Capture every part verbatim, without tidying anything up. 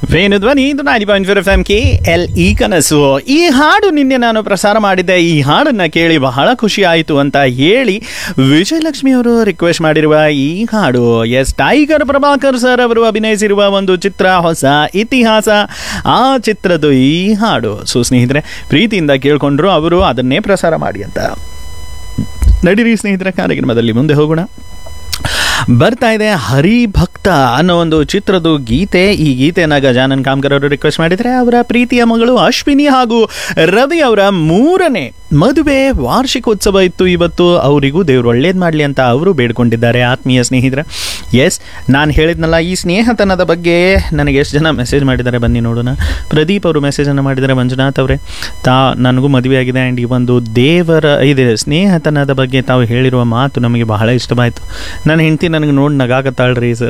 ವೇಣುಧ್ವನಿ ಇದು ninety point four F M K L E ಕನಸು. ಈ ಹಾಡು ನಿನ್ನೆ ನಾನು ಪ್ರಸಾರ ಮಾಡಿದ್ದೆ. ಈ ಹಾಡನ್ನ ಕೇಳಿ ಬಹಳ ಖುಷಿ ಆಯಿತು ಅಂತ ಹೇಳಿ ವಿಜಯಲಕ್ಷ್ಮಿ ಅವರು ರಿಕ್ವೆಸ್ಟ್ ಮಾಡಿರುವ ಈ ಹಾಡು ಎಸ್ ಟೈಗರ್ ಪ್ರಭಾಕರ್ ಸರ್ ಅವರು ಅಭಿನಯಿಸಿರುವ ಒಂದು ಚಿತ್ರ ಹೊಸ ಇತಿಹಾಸ. ಆ ಚಿತ್ರದ ಈ ಹಾಡು ಸೊ ಸ್ನೇಹಿತರೆ ಪ್ರೀತಿಯಿಂದ ಕೇಳ್ಕೊಂಡ್ರು ಅವರು ಅದನ್ನೇ ಪ್ರಸಾರ ಮಾಡಿ ಅಂತ. ನಡೀರಿ ಸ್ನೇಹಿತರೆ, ಕಾರ್ಯಕ್ರಮದಲ್ಲಿ ಮುಂದೆ ಹೋಗೋಣ. ಬರ್ತಾ ಇದೆ ಹರಿಭಕ್ತ ಅನ್ನೋ ಒಂದು ಚಿತ್ರದ ಗೀತೆ. ಈ ಗೀತೆಯನ್ನು ಗಜಾನನ್ ಕಾಮ್ಕರ್ ಅವರು ರಿಕ್ವೆಸ್ಟ್ ಮಾಡಿದರೆ ಅವರ ಪ್ರೀತಿಯ ಮಗಳು ಅಶ್ವಿನಿ ಹಾಗೂ ರವಿ ಅವರ ಮೂರನೇ ಮದುವೆ ವಾರ್ಷಿಕೋತ್ಸವ ಇತ್ತು ಇವತ್ತು. ಅವರಿಗೂ ದೇವ್ರು ಒಳ್ಳೇದು ಮಾಡಲಿ ಅಂತ ಅವರು ಬೇಡ್ಕೊಂಡಿದ್ದಾರೆ ಆತ್ಮೀಯ ಸ್ನೇಹಿತರೆ. ಎಸ್, ನಾನು ಹೇಳಿದ್ನಲ್ಲ ಈ ಸ್ನೇಹತನದ ಬಗ್ಗೆ ನನಗೆ ಎಷ್ಟು ಜನ ಮೆಸೇಜ್ ಮಾಡಿದ್ದಾರೆ ಬನ್ನಿ ನೋಡೋಣ. ಪ್ರದೀಪ್ ಅವರು ಮೆಸೇಜನ್ನು ಮಾಡಿದ್ದಾರೆ. ಮಂಜುನಾಥ್ ಅವರೇ, ತಾ ನನಗೂ ಮದುವೆ ಆಗಿದೆ ಆ್ಯಂಡ್ ಈ ಒಂದು ದೇವರ ಇದೆ ಸ್ನೇಹತನದ ಬಗ್ಗೆ ತಾವು ಹೇಳಿರುವ ಮಾತು ನಮಗೆ ಬಹಳ ಇಷ್ಟವಾಯಿತು. ನನ್ನ ಹೆಂಡತಿ ನನಗೆ ನೋಡಿ ನಗಾಕತ್ತಾಳ್ರಿ ಸರ್.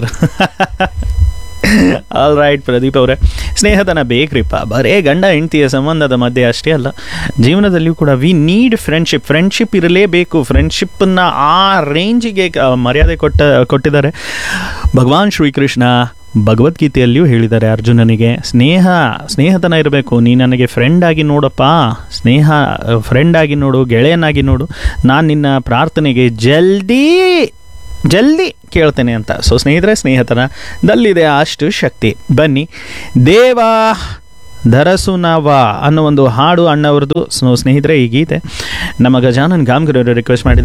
ಆಲ್ ರೈಟ್ ಪ್ರದೀಪ್ ಅವರೇ, ಸ್ನೇಹತನ ಬೇಕ್ರಿಪ್ಪ, ಬರೇ ಗಂಡ ಹೆಂಡತಿಯ ಸಂಬಂಧದ ಮಧ್ಯೆ ಅಷ್ಟೇ ಅಲ್ಲ, ಜೀವನದಲ್ಲಿಯೂ ಕೂಡ ವಿ ನೀಡ್ ಫ್ರೆಂಡ್ಶಿಪ್. ಫ್ರೆಂಡ್ಶಿಪ್ ಇರಲೇಬೇಕು. ಫ್ರೆಂಡ್ಶಿಪ್ಪನ್ನು ಆ ರೇಂಜಿಗೆ ಮರ್ಯಾದೆ ಕೊಟ್ಟ ಕೊಟ್ಟಿದ್ದಾರೆ ಭಗವಾನ್ ಶ್ರೀಕೃಷ್ಣ. ಭಗವದ್ಗೀತೆಯಲ್ಲಿಯೂ ಹೇಳಿದ್ದಾರೆ ಅರ್ಜುನನಿಗೆ, ಸ್ನೇಹ ಸ್ನೇಹತನ ಇರಬೇಕು. ನೀ ನನಗೆ ಫ್ರೆಂಡ್ ಆಗಿ ನೋಡಪ್ಪ, ಸ್ನೇಹ ಫ್ರೆಂಡ್ ಆಗಿ ನೋಡು, ಗೆಳೆಯನಾಗಿ ನೋಡು, ನಾನು ನಿನ್ನ ಪ್ರಾರ್ಥನೆಗೆ ಜಲ್ದಿ ಜಲ್ದಿ ಕೇಳ್ತೇನೆ ಅಂತ. ಸೊ ಸ್ನೇಹಿತರೆ, ಸ್ನೇಹತನದಲ್ಲಿದೆ ಅಷ್ಟು ಶಕ್ತಿ. ಬನ್ನಿ, ದೇವ ಧರಸುನವ ಅನ್ನೋ ಒಂದು ಹಾಡು ಅಣ್ಣವ್ರದ್ದು. ಸೊ ಸ್ನೇಹಿತರೆ, ಈ ಗೀತೆ ನಮ್ಮ ಗಜಾನನ್ ಕಾಮ್ಕರ್ ಅವರು ರಿಕ್ವೆಸ್ಟ್ ಮಾಡಿದ್ದಾರೆ.